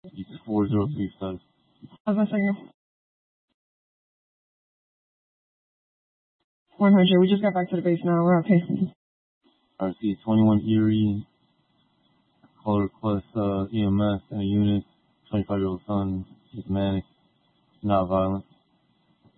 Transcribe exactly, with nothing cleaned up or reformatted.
It's four zero three five. How's my signal? one hundred. We just got back to the base now. We're okay. R C twenty-one Erie. Call request uh, E M S and a unit. twenty-five year old son. He's manic. Not violent.